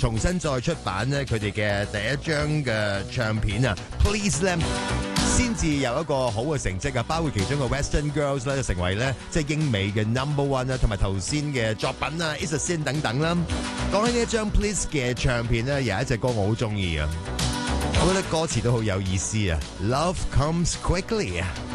重新再出版咧佢哋嘅第一張嘅唱片啊 Please 咧，先至有一個好嘅成績啊，包括其中嘅 Western Girls 咧，就成為咧即係英美嘅 No.1 啦，同埋頭先嘅作品啊 It's a Sin 等等啦。講起呢一張 Please 嘅唱片咧，有一隻歌我好中意啊，我覺得歌詞都好有意思啊 ，Love comes quickly 啊。